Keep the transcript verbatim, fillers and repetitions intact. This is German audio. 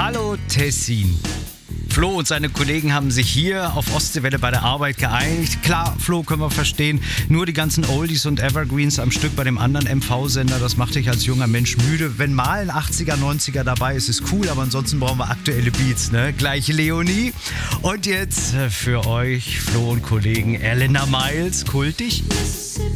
Hallo Tessin. Flo und seine Kollegen haben sich hier auf Ostseewelle bei der Arbeit geeinigt. Klar, Flo, können wir verstehen, nur die ganzen Oldies und Evergreens am Stück bei dem anderen M V-Sender, das macht dich als junger Mensch müde. Wenn mal ein achtziger, neunziger dabei ist, ist cool, aber ansonsten brauchen wir aktuelle Beats, ne? Gleiche Leonie. Und jetzt für euch, Flo und Kollegen, Elena Miles, kultig.